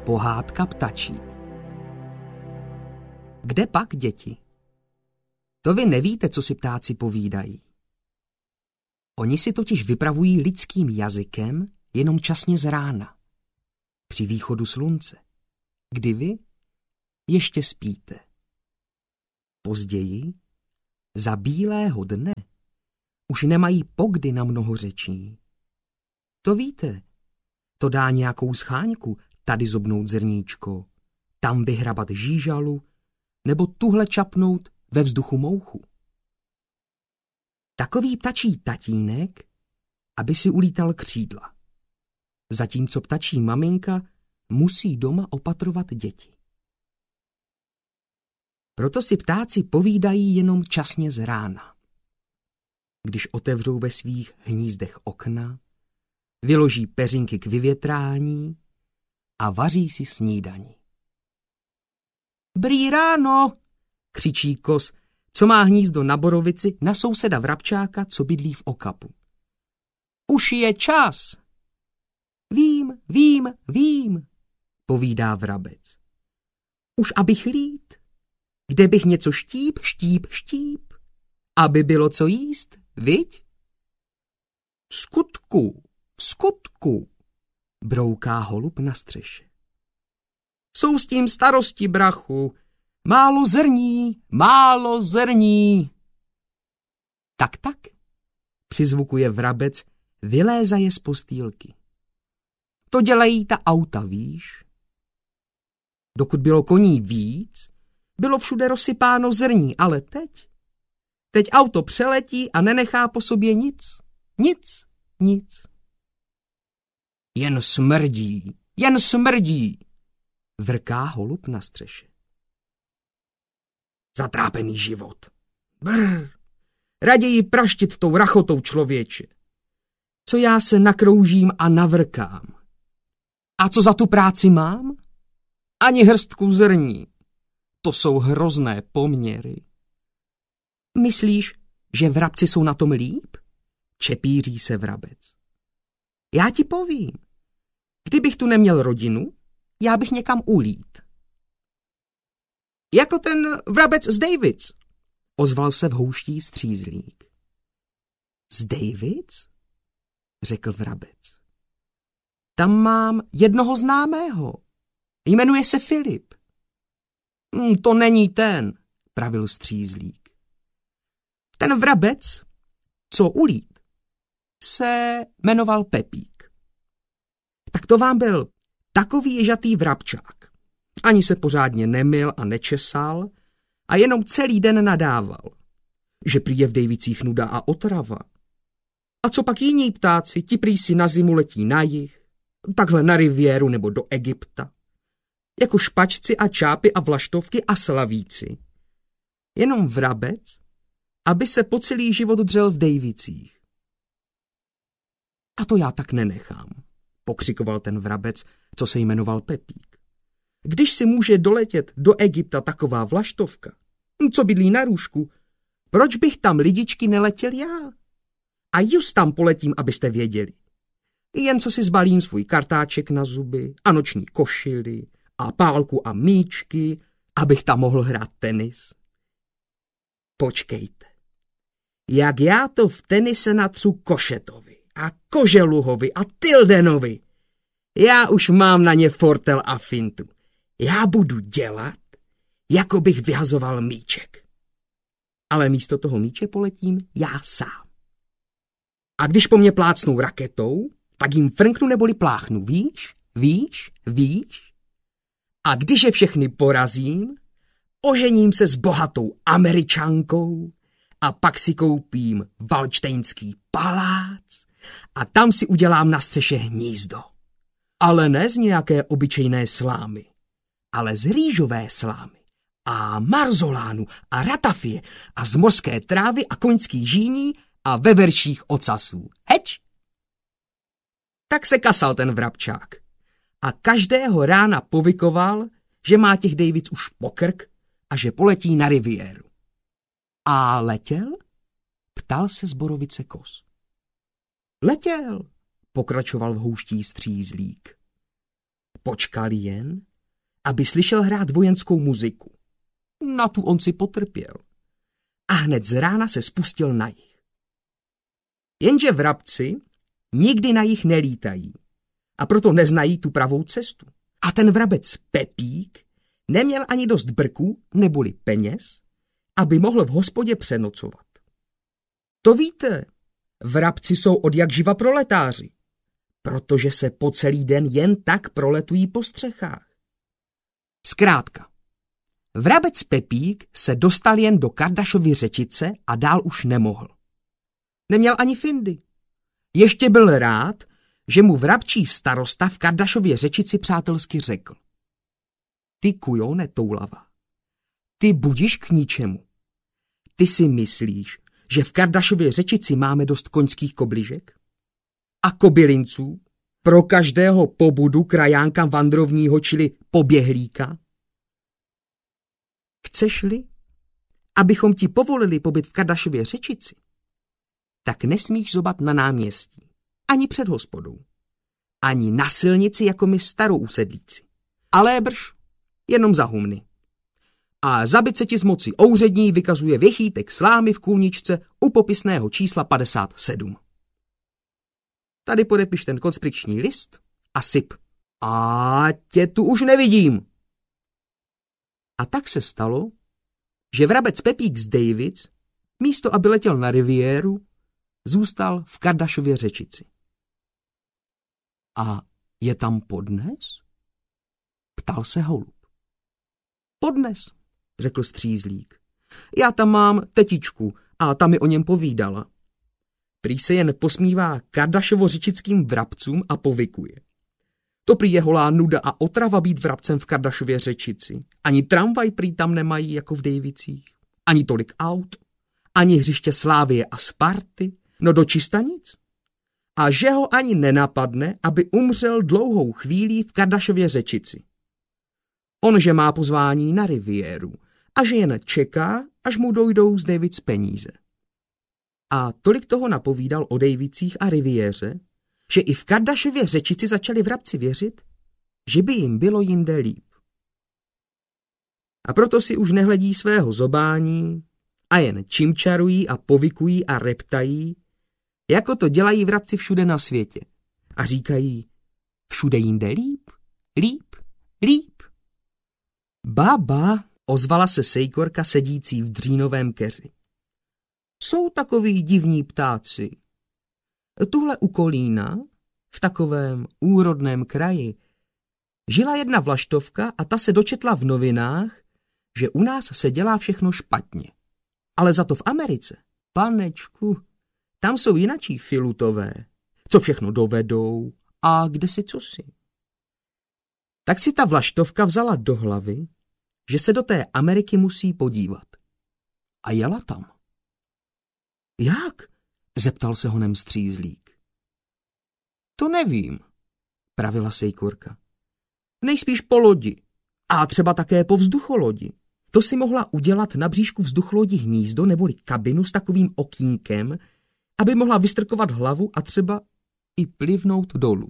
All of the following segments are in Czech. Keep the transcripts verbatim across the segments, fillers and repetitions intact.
Pohádka ptačí. Kde pak, děti? To vy nevíte, co si ptáci povídají. Oni si totiž vypravují lidským jazykem jenom časně z rána, při východu slunce, kdy vy ještě spíte. Později, za bílého dne, už nemají pokdy na mnoho řečí. To víte, to dá nějakou scháňku, tady zobnout zrníčko, tam vyhrabat žížalu, nebo tuhle čapnout ve vzduchu mouchu. Takový ptačí tatínek, aby si ulítal křídla. Zatímco ptačí maminka musí doma opatrovat děti. Proto si ptáci povídají jenom časně z rána. Když otevřou ve svých hnízdech okna, vyloží peřinky k vyvětrání a vaří si snídani. Brý ráno, křičí kos, co má hnízdo na borovici, na souseda vrabčáka, co bydlí v okapu. Už je čas. Vím, vím, vím, povídá vrabec. Už abych lít, kde bych něco štíp, štíp, štíp, aby bylo co jíst, viď? V skutku, v skutku, brouká holub na střeše. Jsou s tím starosti, brachu, málo zrní, málo zrní. Tak, tak, přizvukuje vrabec, vylézaje z postýlky. To dělají ta auta, víš? Dokud bylo koní víc, bylo všude rozsypáno zrní, ale teď, teď auto přeletí a nenechá po sobě nic, nic, nic. Jen smrdí, jen smrdí, vrká holub na střeše. Zatrápený život. Brr, raději praštit tou rachotou, člověče. Co já se nakroužím a navrkám. A co za tu práci mám? Ani hrstku zrní. To jsou hrozné poměry. Myslíš, že vrabci jsou na tom líp? Čepíří se vrabec. Já ti povím. Kdybych tu neměl rodinu, já bych někam ulít. Jako ten vrabec z Davids, ozval se v houští střízlík. Z Davids? Řekl vrabec. Tam mám jednoho známého. Jmenuje se Filip. Hm, to není ten, pravil střízlík. Ten vrabec, co ulít, se jmenoval Pepík. Tak to vám byl takový ježatý vrabčák. Ani se pořádně nemyl a nečesal a jenom celý den nadával, že prý je v Davicích nuda a otrava. A co pak jiní ptáci, ti prý si na zimu letí na jih, takhle na riviéru nebo do Egypta, jako špačci a čápy a vlaštovky a slavíci. Jenom vrabec, aby se po celý život dřel v Davicích. A to já tak nenechám, pokřikoval ten vrabec, co se jmenoval Pepík. Když si může doletět do Egypta taková vlaštovka, co bydlí na růžku, proč bych tam, lidičky, neletěl já? A just tam poletím, abyste věděli. Jen co si zbalím svůj kartáček na zuby a noční košily a pálku a míčky, abych tam mohl hrát tenis. Počkejte, jak já to v tenise natřu Košetovi a Koželuhovi a Tildenovi. Já už mám na ně fortel a fintu. Já budu dělat, jako bych vyhazoval míček. Ale místo toho míče poletím já sám. A když po mně plácnou raketou, tak jim frnknu neboli pláchnu, víš, víš, víš. A když je všechny porazím, ožením se s bohatou Američankou a pak si koupím valčtejnský palác a tam si udělám na střeše hnízdo. Ale ne z nějaké obyčejné slámy, ale z rýžové slámy a marzolánu a ratafie a z mořské trávy a koňských žíní a veverších ocasů. Heč! Tak se kasal ten vrabčák a každého rána povykoval, že má těch Davids už pokrk a že poletí na riviéru. A letěl? Ptal se z borovice kos. Letěl, pokračoval v houští střízlík. počkal jen, aby slyšel hrát vojenskou muziku. Na tu on si potrpěl. A hned z rána se spustil na jih. Jenže vrabci nikdy na jih nelítají a proto neznají tu pravou cestu. A ten vrabec Pepík neměl ani dost brků neboli peněz, aby mohl v hospodě přenocovat. To víte, vrabci jsou odjakživa proletáři, protože se po celý den jen tak proletují po střechách. Zkrátka, vrabec Pepík se dostal jen do Kardašovy řečice a dál už nemohl. Neměl ani findy. Ještě byl rád, že mu vrabčí starosta v Kardašově řečici přátelsky řekl. Ty kujone toulava, ty budíš k ničemu. Ty si myslíš, že v Kardašově řečici máme dost koňských kobližek? A kobylinců? Pro každého pobudu krajánka vandrovního, čili poběhlíka? Chceš-li, abychom ti povolili pobyt v Kardašově řečici, tak nesmíš zobat na náměstí, ani před hospodou, ani na silnici jako my starou úsedlíci, ale brž, jenom za humny. A zabit se ti z moci ouřední vykazuje věchýtek slámy v kůlničce u popisného čísla padesát sedm. Tady podepiš ten konspirační list a syp. A tě tu už nevidím. A tak se stalo, že vrabec Pepík z Davids, místo aby letěl na riviéru, zůstal v Kardašově řečici. A je tam podnes? Ptal se holub. Podnes, řekl střízlík. Já tam mám tetičku a ta mi o něm povídala. Prý se jen posmívá Kardašovo-řečickým vrabcům a povykuje. To prý je holá nuda a otrava být vrabcem v Kardašově řečici. Ani tramvaj prý tam nemají jako v Dejvicích. Ani tolik aut. Ani hřiště Slávie a Sparty. No dočista nic. A že ho ani nenapadne, aby umřel dlouhou chvílí v Kardašově řečici. On, že má pozvání na riviéru a že jen čeká, až mu dojdou z Davids peníze. A tolik toho napovídal o Davicích a riviéře, že i v Kardašově řečici začali vrabci věřit, že by jim bylo jinde líp. A proto si už nehledí svého zobání a jen čimčarují a povykují a reptají, jako to dělají vrabci všude na světě. A říkají, všude jinde líp, líp, líp. Baba, ozvala se sejkorka sedící v dřínovém keři. Jsou takoví divní ptáci. Tuhle u Kolína, v takovém úrodném kraji, žila jedna vlaštovka a ta se dočetla v novinách, že u nás se dělá všechno špatně. Ale za to v Americe, panečku, tam jsou jinačí filutové, co všechno dovedou a kde si cosi. Tak si ta vlaštovka vzala do hlavy, že se do té Ameriky musí podívat. A jela tam. Jak? Zeptal se honem střízlík. To nevím, pravila sejkorka. Nejspíš po lodi. A třeba také po vzducholodi. To si mohla udělat na bříšku vzducholodi hnízdo neboli kabinu s takovým okýnkem, aby mohla vystrkovat hlavu a třeba i plivnout dolů.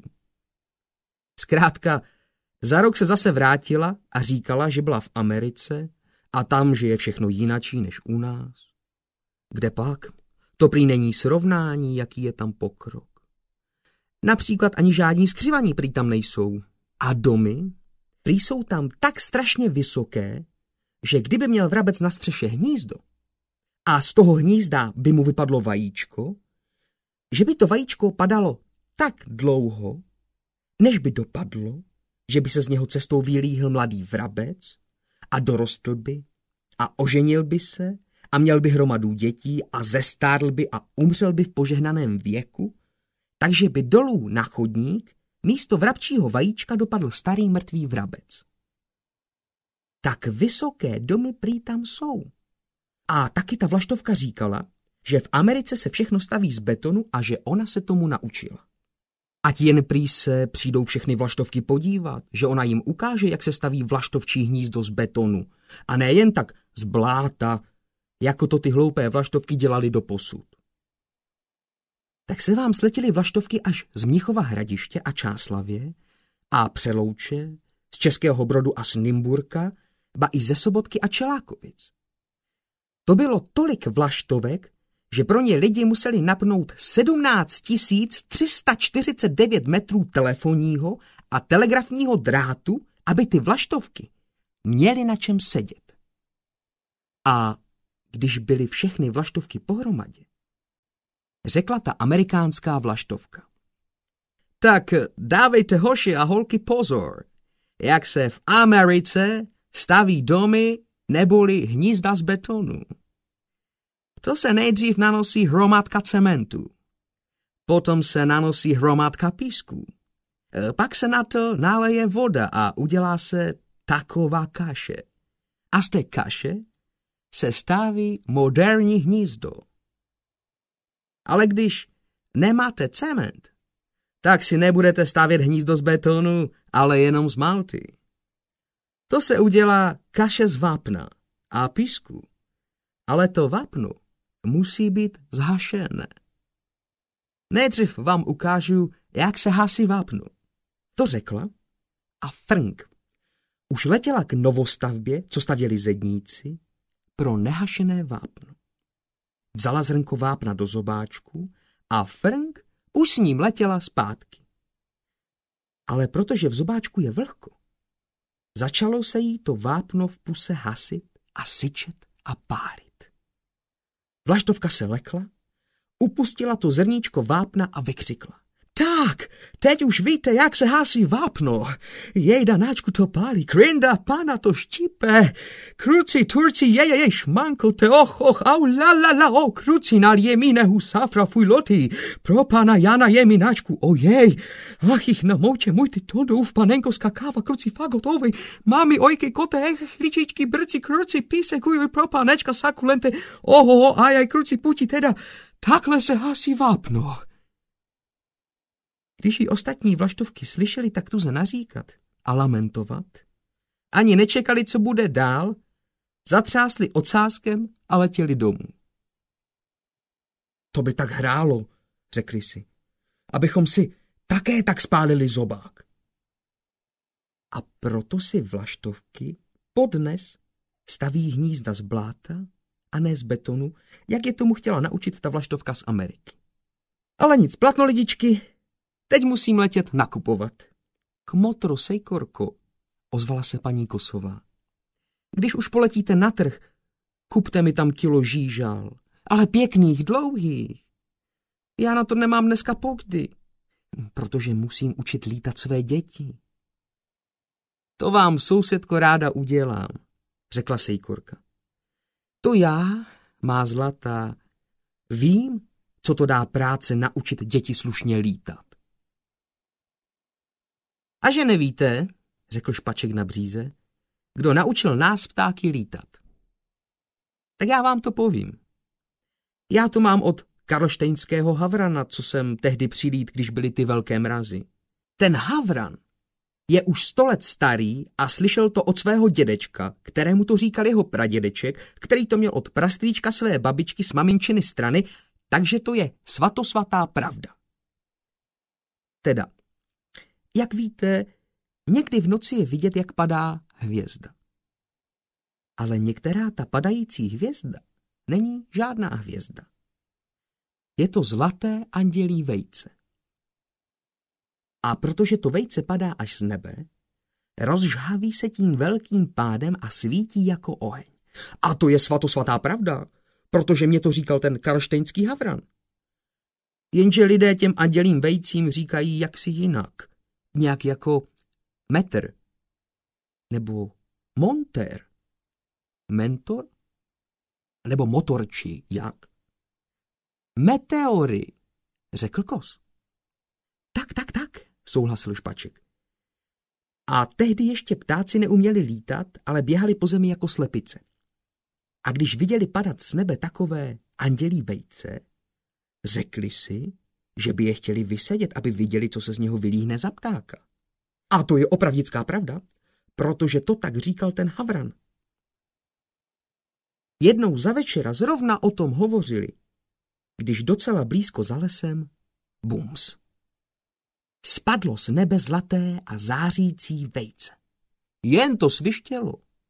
Zkrátka, za rok se zase vrátila a říkala, že byla v Americe a tam, že je všechno jinačí než u nás. Kde pak? To prý není srovnání, jaký je tam pokrok. Například ani žádní skřivaní prý tam nejsou. A domy prý jsou tam tak strašně vysoké, že kdyby měl vrabec na střeše hnízdo a z toho hnízda by mu vypadlo vajíčko, že by to vajíčko padalo tak dlouho, než by dopadlo, že by se z něho cestou vylíhl mladý vrabec a dorostl by a oženil by se a měl by hromadu dětí a zestárl by a umřel by v požehnaném věku, takže by dolů na chodník místo vrabčího vajíčka dopadl starý mrtvý vrabec. Tak vysoké domy prý tam jsou. A taky ta vlaštovka říkala, že v Americe se všechno staví z betonu a že ona se tomu naučila. Ať jen prý se přijdou všechny vlaštovky podívat, že ona jim ukáže, jak se staví vlaštovčí hnízdo z betonu. A ne jen tak z bláta, jako to ty hloupé vlaštovky dělali doposud. Tak se vám sletěly vlaštovky až z Mnichova Hradiště a Čáslavě A Přelouče, z Českého Brodu a z Nymburka, ba i ze Sobotky a Čelákovic. To bylo tolik vlaštovek, že pro ně lidi museli napnout sedmnáct tisíc tři sta čtyřicet devět metrů telefonního a telegrafního drátu, aby ty vlaštovky měly na čem sedět. A když byly všechny vlaštovky pohromadě, řekla ta amerikánská vlaštovka: tak dávejte hoši a holky pozor, jak se v Americe staví domy neboli hnízda z betonu. To se nejdřív nanosí hromadka cementu, potom se nanosí hromadka písku, pak se na to naleje voda a udělá se taková kaše. A z té kaše se staví moderní hnízdo. Ale když nemáte cement, tak si nebudete stavět hnízdo z betonu, ale jenom z malty. To se udělá kaše z vápna a písku, ale to vápno musí být zhašené. Nejdřív vám ukážu, jak se hasí vápno. To řekla a frnk. Už letěla k novostavbě, co stavěli zedníci, pro nehašené vápno. Vzala zrnko vápna do zobáčku a frnk už s ním letěla zpátky. Ale protože v zobáčku je vlhko, začalo se jí to vápno v puse hasit a syčet a pálit. Vlaštovka se lekla, upustila to zrníčko vápna a vykřikla: tak, teď už víte, jak se hasí vápno. Jej danáčku to pálí, krinda pána to štípe. Kruci, turci, je, je, je, šmanko, te, och, och, au, la, la, la, o, kruci, nal je mi nehu safra fuj loti. Pro pána Jana je mi náčku, ojej. Ach, ich na mouče, můj ty tondo, uf, panenko, skakáva, kruci, fagot, ovej. Mami, ojky, kote, ech, ličičky, brci, kruci, písek, uj, pro pánečka, sakulente, oho, ajaj, kruci, puti, teda, takhle se hasí vápno. Když ji ostatní vlaštovky slyšeli tak tuze naříkat a lamentovat, ani nečekali, co bude dál, zatřásli ocáskem a letěli domů. To by tak hrálo, řekli si, abychom si také tak spálili zobák. A proto si vlaštovky podnes staví hnízda z bláta a ne z betonu, jak je tomu chtěla naučit ta vlaštovka z Ameriky. Ale nic, platno lidičky, teď musím letět nakupovat. Kmotro, sejkorko, ozvala se paní Kosová. Když už poletíte na trh, kupte mi tam kilo žížal, ale pěkných, dlouhých. Já na to nemám dneska pokdy, protože musím učit lítat své děti. To vám, sousedko, ráda udělám, řekla sejkorka. To já, má zlatá, vím, co to dá práce naučit děti slušně lítat. A že nevíte, řekl Špaček na bříze, kdo naučil nás ptáky lítat. Tak já vám to povím. Já to mám od karlštejnského havrana, co jsem tehdy přilít, když byly ty velké mrazy. Ten havran je už sto let starý a slyšel to od svého dědečka, kterému to říkal jeho pradědeček, který to měl od prastrýčka své babičky z maminčiny strany, takže to je svatosvatá pravda. Teda, jak víte, někdy v noci je vidět, jak padá hvězda. Ale některá ta padající hvězda není žádná hvězda. Je to zlaté andělí vejce. A protože to vejce padá až z nebe, rozžhaví se tím velkým pádem a svítí jako oheň. A to je svatosvatá pravda, protože mě to říkal ten karlštejnský havran. Jenže lidé těm andělím vejcím říkají jaksi jinak. Nějak jako metr nebo montér, mentor nebo motorči, jak? Meteory, řekl Kos. Tak, tak, tak, souhlasil Špaček. A tehdy ještě ptáci neuměli lítat, ale běhali po zemi jako slepice. A když viděli padat z nebe takové andělí vejce, řekli si, že by je chtěli vysedět, aby viděli, co se z něho vylíhne za ptáka. A to je opravdická pravda, protože to tak říkal ten havran. Jednou za večera zrovna o tom hovořili, když docela blízko za lesem bums. spadlo z nebe zlaté a zářící vejce. Jen to svištělo.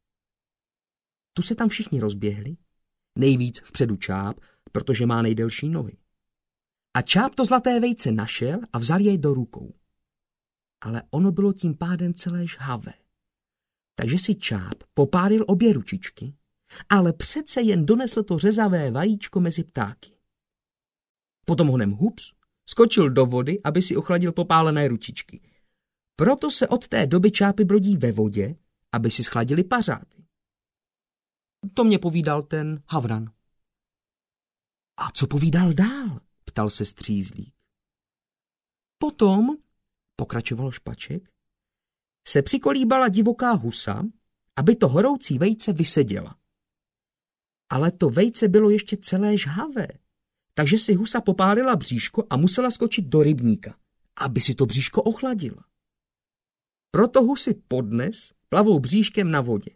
Tu se tam všichni rozběhli, nejvíc vpředu Čáp, protože má nejdelší nohy. A Čáp to zlaté vejce našel a vzal jej do rukou. Ale ono bylo tím pádem celé žhavé. Takže si Čáp popálil obě ručičky, ale přece jen donesl to řezavé vajíčko mezi ptáky. Potom honem hups skočil do vody, aby si ochladil popálené ručičky. Proto se od té doby čápy brodí ve vodě, aby si schladili pařáty. To mě povídal ten havran. A co povídal dál? Ptal se střízlík. Potom, pokračoval Špaček, se přikolíbala divoká husa, aby to horoucí vejce vyseděla. Ale to vejce bylo ještě celé žhavé, takže si husa popálila bříško a musela skočit do rybníka, aby si to bříško ochladila. Proto husy podnes plavou bříškem na vodě.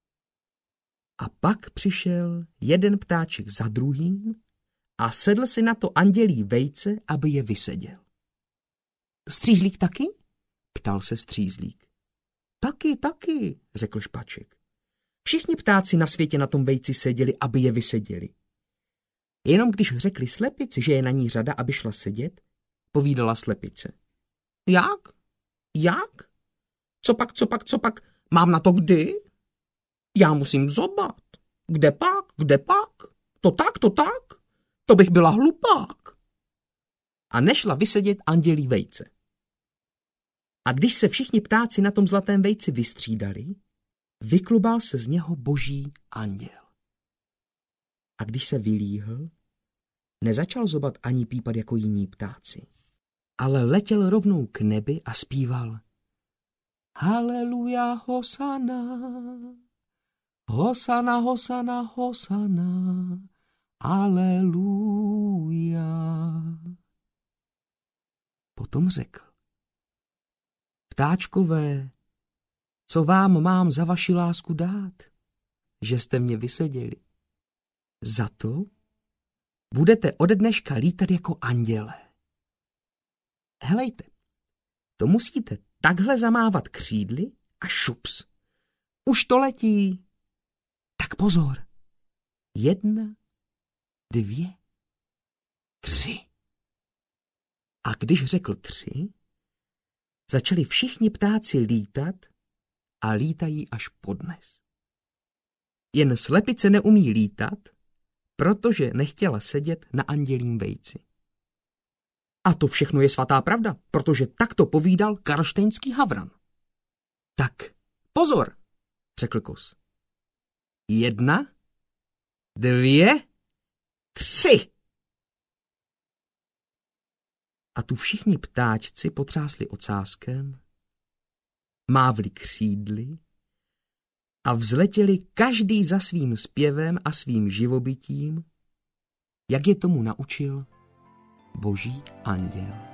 A pak přišel jeden ptáček za druhým a sedl si na to andělí vejce, aby je vyseděl. Střízlík taky? Ptal se střízlík. Taky, taky, řekl Špaček. Všichni ptáci na světě na tom vejci seděli, aby je vyseděli. Jenom když řekli slepici, že je na ní řada, aby šla sedět, povídala slepice. Jak? Jak? Co pak, co pak, co pak? Mám na to kdy? Já musím zobat. Kde pak, kde pak? To tak, to tak? To bych byla hlupák. A nešla vysedět andělí vejce. A když se všichni ptáci na tom zlatém vejci vystřídali, vyklubal se z něho boží anděl. A když se vylíhl, nezačal zobat ani pípat jako jiní ptáci, ale letěl rovnou k nebi a zpíval Haleluja, hosana, hosana, hosana, hosana, aleluja. Potom řekl, ptáčkové, co vám mám za vaši lásku dát, že jste mě vyseděli? Za to budete ode dneška lítat jako andělé. Helejte, to musíte takhle zamávat křídly a šups. Už to letí. Tak pozor. Jedna, dvě, tři. A když řekl tři, začali všichni ptáci lítat a lítají až podnes. Jen slepice neumí lítat, protože nechtěla sedět na andělím vejci. A to všechno je svatá pravda, protože tak to povídal karlštejnský havran. Tak, pozor, řekl kos. Jedna, dvě, tři. A tu všichni ptáčci potřásli ocáskem, mávli křídly a vzletěli každý za svým zpěvem a svým živobytím, jak je tomu naučil boží anděl.